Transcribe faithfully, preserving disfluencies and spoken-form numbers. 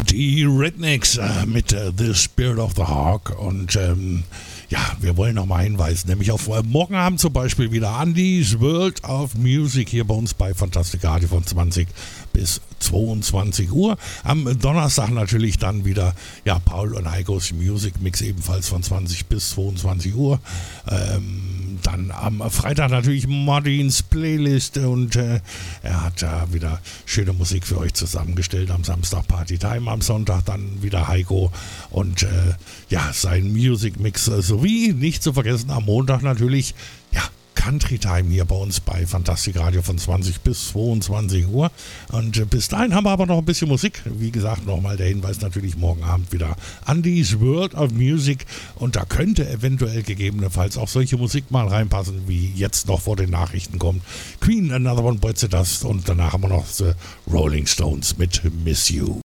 Die Rednecks äh, mit äh, The Spirit of the Hawk und ähm, ja, wir wollen nochmal hinweisen, nämlich auf äh, morgen Abend zum Beispiel wieder Andy's World of Music hier bei uns bei Fantastic Radio von zwanzig bis zweiundzwanzig Uhr. Am Donnerstag natürlich dann wieder ja, Paul und Heikos Music Mix ebenfalls von zwanzig bis zweiundzwanzig Uhr. Ähm, dann am Freitag natürlich Martins Playlist und äh, er hat ja wieder schöne Musik für euch zusammengestellt. Am Samstag Party Time, am Sonntag dann wieder Heiko und äh, ja, sein Music Mix äh, sowie nicht zu vergessen am Montag natürlich ja, Country Time hier bei uns bei Fantastic Radio von zwanzig bis zweiundzwanzig Uhr. Und äh, bis dahin haben wir aber noch ein bisschen Musik. Wie gesagt, nochmal der Hinweis natürlich morgen Abend wieder Andy's World of Music. Und da könnte eventuell gegebenenfalls auch solche Musik mal reinpassen, wie jetzt noch vor den Nachrichten kommt. Queen, Another One Bites the Dust. Und danach haben wir noch The Rolling Stones mit Miss You.